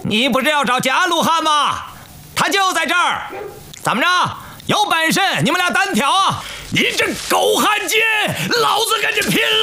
你不是要找贾鲁汉吗？他就在这儿。怎么着？有本事你们俩单挑啊！ 你这狗汉奸，老子跟你拼了！